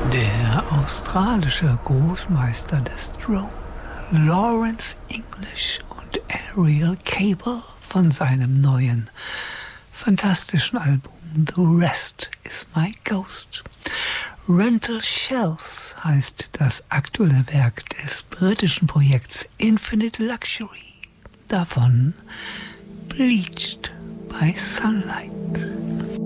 Der australische Großmeister des Drone, Lawrence English und Ariel Cable von seinem neuen, fantastischen Album The Rest is My Ghost. Rental Shelves heißt das aktuelle Werk des britischen Projekts Infinite Luxury. Davon Bleached by Sunlight.